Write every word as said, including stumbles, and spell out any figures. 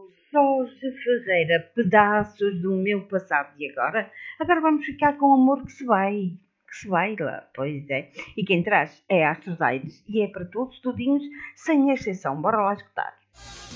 Jorge Ferreira, pedaços do meu passado e agora? Agora vamos ficar com o amor que se vai, que se vai lá, pois é. E quem traz é Astros Aires e é para todos, tudinhos, sem exceção. Bora lá escutar.